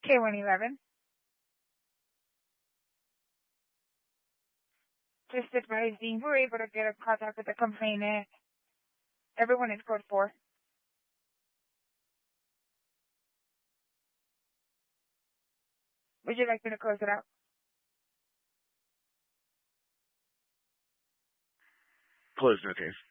K111. Just advising, we're able to get in contact with the complainant. Everyone in code 4. Would you like me to close it out? Close no case.